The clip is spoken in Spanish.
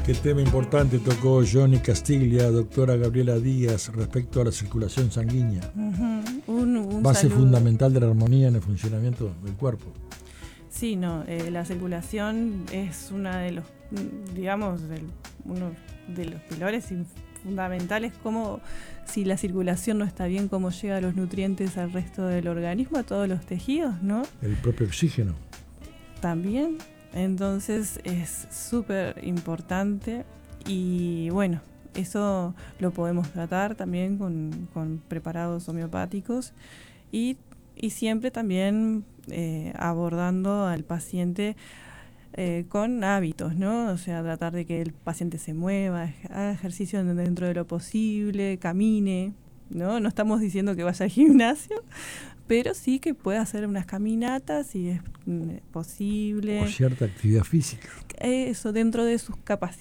Qué tema importante tocó Johnny Castiglia, doctora Gabriela Díaz, respecto a la circulación sanguínea. Un Base saludo. fundamental de la armonía en el funcionamiento del cuerpo. Sí, no, la circulación es uno de los pilares fundamentales, como si la circulación no está bien, cómo llegan los nutrientes al resto del organismo, a todos los tejidos, ¿no? El propio oxígeno. También, entonces es súper importante y bueno, eso lo podemos tratar también con preparados homeopáticos y siempre también abordando al paciente con hábitos, ¿no? O sea, tratar de que el paciente se mueva, haga ejercicio dentro de lo posible, camine, ¿no? No estamos diciendo que vaya al gimnasio, pero sí que pueda hacer unas caminatas si es posible. O cierta actividad física. Eso, dentro de sus capacidades.